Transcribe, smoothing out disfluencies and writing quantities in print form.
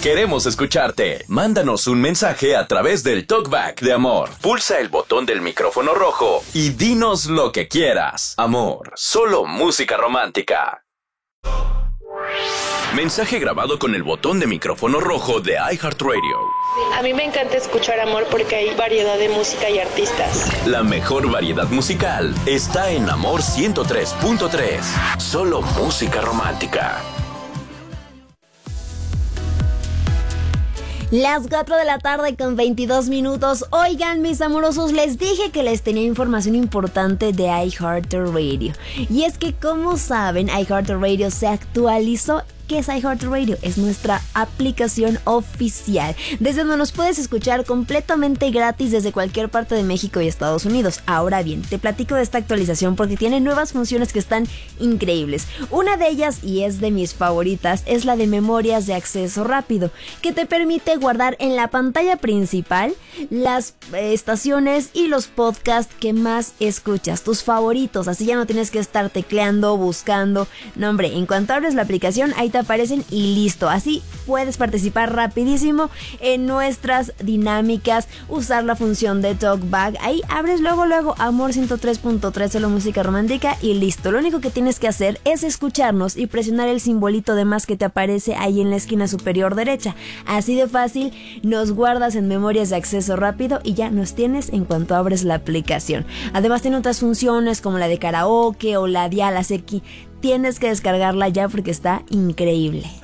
Queremos escucharte. Mándanos un mensaje a través del Talkback de Amor. Pulsa el botón del micrófono rojo y dinos lo que quieras. Amor, solo música romántica. Mensaje grabado con el botón de micrófono rojo de iHeartRadio. A mí me encanta escuchar Amor porque hay variedad de música y artistas. La mejor variedad musical está en Amor 103.3. Solo música romántica. Las 4 de la tarde con 22 minutos. Oigan, mis amorosos, les dije que les tenía información importante de iHeartRadio. Y es que, como saben, iHeartRadio se actualizó. ¿Qué es iHeartRadio? Es nuestra aplicación oficial, desde donde nos puedes escuchar completamente gratis desde cualquier parte de México y Estados Unidos. Ahora bien, te platico de esta actualización porque tiene nuevas funciones que están increíbles. Una de ellas, y es de mis favoritas, es la de memorias de acceso rápido, que te permite guardar en la pantalla principal las estaciones y los podcasts que más escuchas, tus favoritos. Así ya no tienes que estar tecleando, buscando. No, hombre, en cuanto abres la aplicación, ahí te aparecen y listo. Así puedes participar rapidísimo en nuestras dinámicas, usar la función de Talkback. Ahí abres luego Amor 103.3, solo música romántica y listo. Lo único que tienes que hacer es escucharnos y presionar el simbolito de más que te aparece ahí en la esquina superior derecha. Así de fácil, nos guardas en memorias de acceso rápido y ya nos tienes en cuanto abres la aplicación. Además tiene otras funciones como la de karaoke o la dial, así que tienes que descargarla ya porque está increíble.